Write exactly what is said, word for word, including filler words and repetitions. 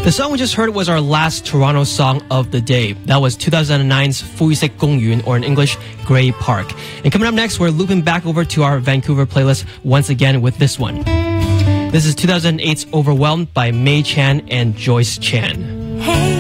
The song we just heard was our last Toronto song of the day. That was two thousand nine's Fuisek Gongyun, or in English, Grey Park. And coming up next, we're looping back over to our Vancouver playlist once again with this one. This is two thousand eight's Overwhelmed by Mei Chan and Joyce Chan. Hey.